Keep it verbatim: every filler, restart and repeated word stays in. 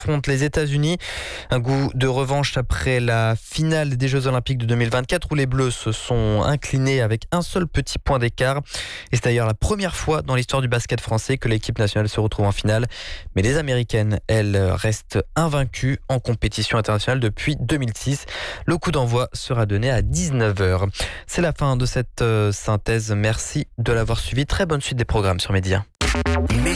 affronte les États-Unis. Un goût de revanche après la finale des Jeux Olympiques de deux mille vingt-quatre où les Bleus se sont inclinés avec un seul petit point d'écart. Et c'est d'ailleurs la première fois dans l'histoire du basket français que l'équipe nationale se retrouve en finale. Mais les Américaines, elles, restent invaincues en compétition internationale depuis deux mille six. Le coup d'envoi sera donné à dix-neuf heures. C'est la fin de cette synthèse. Merci de l'avoir suivi. Très bonne suite des programmes sur Média.